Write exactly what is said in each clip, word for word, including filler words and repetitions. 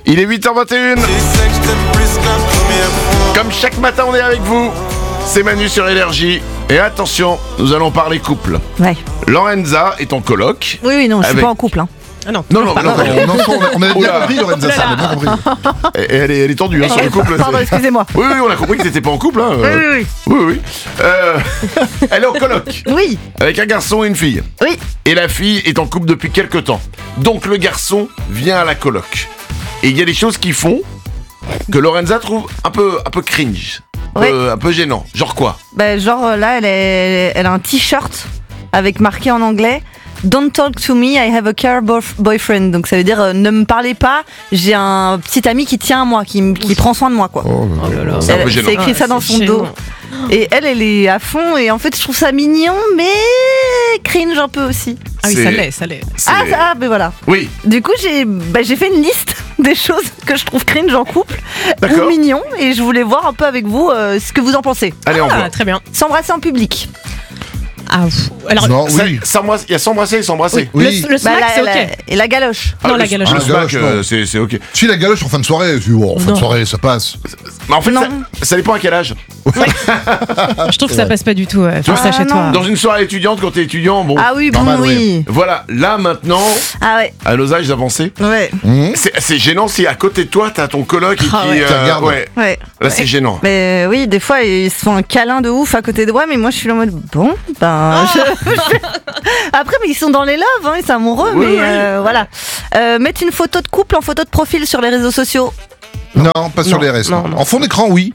Il est huit heures vingt et une. Comme chaque matin, on est avec vous. C'est Manu sur Énergie. Et attention, nous allons parler couple. Ouais. Lorenza est en coloc. Oui, oui, non, je suis avec... pas en couple. Hein. Ah non, non, non, non, non, non, non, on avait bien compris, Lorenza, ça, on avait bien compris. Et elle est, elle est tendue hein, sur le couple. Pardon, excusez-moi. Oui, oui, on a compris que t'étais pas en couple. Hein. Oui, oui, oui. Oui, oui. Euh, elle est en coloc. Oui. Avec un garçon et une fille. Oui. Et la fille est en couple depuis quelques temps. Donc le garçon vient à la coloc. Et il y a des choses qui font que Lorenza trouve un peu, un peu cringe. Un, Ouais. peu, un peu gênant. Genre quoi? Ben, genre là, elle, est, elle a un t-shirt avec marqué en anglais Don't talk to me, I have a car bof- boyfriend. Donc ça veut dire euh, ne me parlez pas, j'ai un petit ami qui tient à moi, qui, m- qui prend soin de moi quoi. Oh, Oh là là. C'est un peu Elle- gênant. C'est écrit Ah, ça dans c'est son gênant. dos. Et elle, elle est à fond et en fait je trouve ça mignon mais cringe un peu aussi. Ah oui, C'est- ça l'est, ça l'est. C'est- Ah, ah ben voilà. Oui, Du coup j'ai bah, j'ai fait une liste des choses que je trouve cringe en couple D'accord. ou mignon et je voulais voir un peu avec vous euh, ce que vous en pensez. allez, on Ah, voit. très bien. S'embrasser en public. Ah, pff, alors, Non, Ça- oui. s'embrasse- Il y a s'embrasser et s'embrasser. Oui. le, le smack, Bah, c'est la- ok. la- Et la galoche. Ah, Non, la le- galoche. Le Ah, smack, galoche, euh, non. c'est c'est ok. Si la galoche en fin de soirée, tu vois, en fin de Non. soirée, ça passe. Mais en fait, Non. ça, ça dépend à quel âge. Je trouve que ça passe pas du tout. Ouais. Faut Ah, ça chez non. toi. Dans une soirée étudiante, quand t'es étudiant, bon. Ah oui, bon Normal, oui. Voilà, là maintenant, Ah ouais, à nos âges avancés, ouais, Mmh. c'est c'est gênant si à côté de toi, t'as ton coloc et Ah qui. ouais. Qui regarde. ouais, ouais. là c'est gênant. Mais oui, des fois, ils se font un câlin de ouf à côté de moi, mais moi, je suis là en mode, bon, ben... je- Après, mais ils sont dans les loves, hein, ils sont amoureux, Oui, mais oui. euh, voilà. Euh, mettre une photo de couple en photo de profil sur les réseaux sociaux. Non, pas sur Non, les restes. non, non. non. En fond d'écran, oui.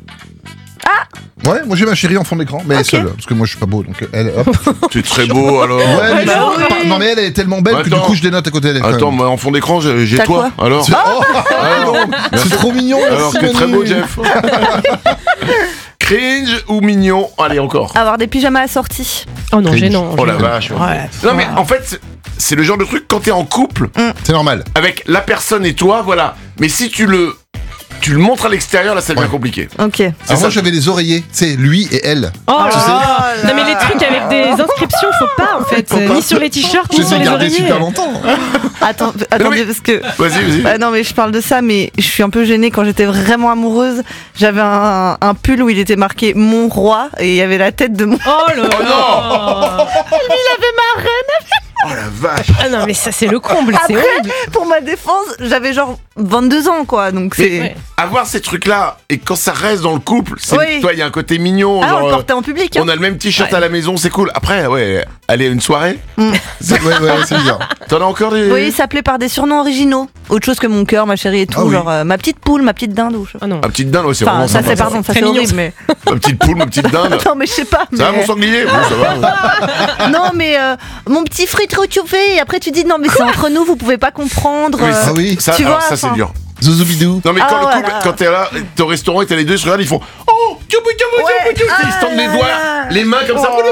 Ah Ouais, moi j'ai ma chérie en fond d'écran, mais seule, parce que moi je suis pas beau, donc elle, hop. T'es très beau alors. Ouais, mais bah je- oui. pas- non mais elle, elle est tellement belle que du Attends. coup je dénote à côté d'elle. quand Attends, même. moi en fond d'écran, j'ai j'ai T'as toi. Alors C'est- oh, Ah, non. c'est trop mignon. Alors merci, t'es très Manu. beau, Jeff. Cringe ou mignon? Allez, encore. Avoir des pyjamas assortis. Oh non, Cringe. gênant. Oh la gênant. vache. Ouais. Non mais en fait, c'est- c'est le genre de truc quand t'es en couple C'est normal. avec la personne et toi, voilà. Mais si tu le, tu le montres à l'extérieur, là, ça devient Ouais. compliqué. Ok. Alors ça. moi j'avais les oreillers, c'est lui et elle. Oh là Tu sais- là. Non mais les trucs avec des inscriptions, faut pas en fait. Faut pas. Ni sur les t-shirts, ni J'ai sur les gardé oreillers. super longtemps. Attends, Non, attendez, mais- parce que... Vas-y, vas-y. Ah non mais je parle de ça mais je suis un peu gênée quand j'étais vraiment amoureuse. J'avais un, un pull où il était marqué mon roi et il y avait la tête de mon... Oh là Oh là. Il avait ma reine. Oh la vache. Ah non mais ça c'est le comble, c'est Après, horrible. pour ma défense, j'avais genre vingt-deux ans quoi donc c'est... Ouais. Avoir ces trucs-là et quand ça reste dans le couple, c'est Oui. toi, il y a un côté mignon. Ah on genre, le euh, portait en public hein. on a le même t-shirt Ouais. à la maison, c'est cool. Après, ouais, aller à une soirée. C'est- Ouais, ouais, c'est bizarre. T'en as encore des. Oui, il s'appelait par des surnoms originaux. Autre chose que mon cœur, ma chérie et tout. Ah oui. Genre euh, ma petite poule, ma petite dinde. Ou je... Ah non. Ma petite dinde, ouais, c'est Enfin, vraiment ça sympa. c'est pardon, ça Très c'est mignon, horrible, mais. Ma petite poule, ma petite dinde. Non, mais je sais pas. Ça va, mais- mon sanglier? Bon, ça va. Non, mais euh, mon petit frites retrouvé. Et après, tu dis non, mais c'est entre nous, vous pouvez pas comprendre. Oui, euh, Ah oui. Ça, Tu alors, vois, ça c'est enfin- dur. Zouzoubidou. Non, mais quand Ah, le couple, voilà. quand t'es là, t'es au restaurant et t'as les deux, ils se regardent, ils font Oh, tchoubou, tchoubou, Ouais. tchoubou, tchoubou. Ils se tendent les Ah doigts, là là. les mains comme ça. Oh.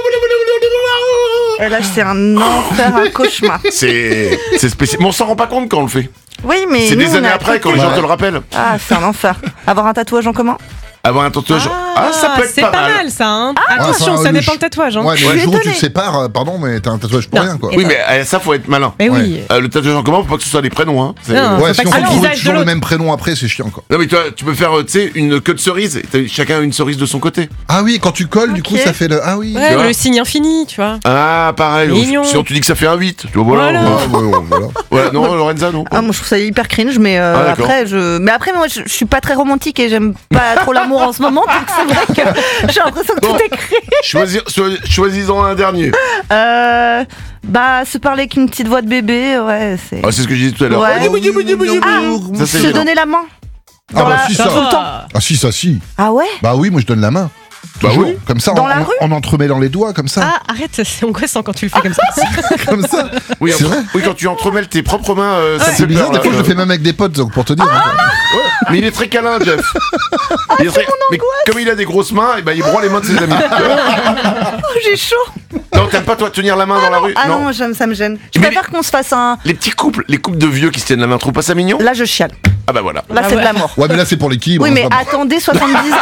Et là, c'est un enfer, un cauchemar. C'est c'est spécial. Mais on s'en rend pas compte quand on le fait. Oui, mais. C'est nous, des on années est à après côté. quand les gens Ouais. te le rappellent. Ah, c'est un enfer. Avoir un tatouage en commun. Avoir un tatouage. Ah, ça peut être c'est pas, pas mal. mal ça. Hein. Ouais, Attention, enfin, ça le dépend ch- de tatouage. Hein. Ouais, mais Je le suis jour où tu te étonnée. sépares, euh, pardon, mais t'as un tatouage pour Non. rien quoi. Oui, mais euh, ça, faut être malin. Mais oui. Euh, le tatouage en commun, faut pas que ce soit des prénoms. Hein. C'est- Non. Ouais, faut si pas on que fait ça- toujours, le visage de toujours le l'autre. même prénom après, c'est chiant quoi. Non, mais toi, tu peux faire, euh, tu sais, une queue de cerise. et t'as- Chacun a une cerise de son côté. Ah oui, quand tu colles, du coup, Ok. ça fait le. Ah oui. Ouais, vois. le signe infini, tu vois. Ah, pareil. Mignon. Sinon, tu dis que ça fait un huit. Tu vois, voilà. Voilà. Ah, ouais, ouais, voilà. Ouais, non, Lorenza, non. Ah, moi je trouve ça hyper cringe, mais euh, Ah, d'accord. après je, mais après moi je, je suis pas très romantique et j'aime pas trop l'amour en ce moment, donc c'est vrai que j'ai l'impression que Bon. tout est cringe. Choisir, cho- choisis-en un dernier. Euh, bah se parler avec une petite voix de bébé, ouais c'est. Ah, c'est ce que j'ai dit tout à l'heure. Ouais. Oh, dis-moi, dis-moi, dis-moi, dis-moi. Ah, Ça, c'est se gênant. donner la main. Ah Dans bah la- si, Ça ça. va. Ah si, ça si. Ah ouais. Bah oui, moi je donne la main. Bah Toujours. oui. Comme ça, Dans en, la en- rue en entremêlant les doigts, comme ça. Ah, arrête, c'est angoissant quand tu le fais comme ça. Comme ça. Oui, C'est entre- vrai. oui, quand tu entremêles tes propres mains, euh, ça C'est fait bizarre, peur. des là. fois je le fais même avec des potes, donc pour te dire. hein. Ouais, mais il est très câlin, Jeff. Il est très- Mais comme il a des grosses mains, eh ben, il broie les mains de ses amis. Oh, j'ai chaud. Non, t'aimes pas toi tenir la main dans la rue? Ah non, j'aime, ça me gêne. Je Mais préfère qu'on se fasse un. Les petits couples, les couples de vieux qui se tiennent la main, trouve pas ça mignon? Là je chiale. Ah bah voilà. Là Ah c'est ouais. de l'amour. Ouais, mais là c'est pour l'équilibre. Oui hein, mais c'est pas- attendez soixante-dix.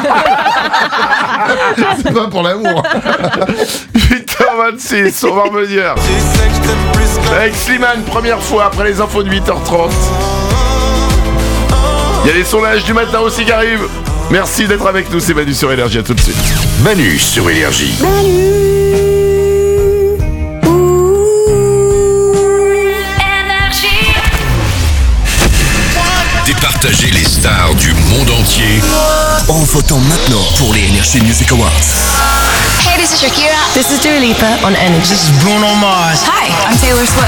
c'est pas pour l'amour. huit heures vingt-six, on va revenir. Avec Slimane, première fois après les infos de huit heures trente. Il y a les sondages du matin aussi qui arrivent. Merci d'être avec nous, c'est Manu sur Énergie, à tout de suite. Manu sur Énergie. Départager les stars du monde entier en votant maintenant pour les Energy Music Awards. Hey, this is Shakira. This is Dua Lipa on Energy. This is Bruno Mars. Hi, I'm Taylor Swift.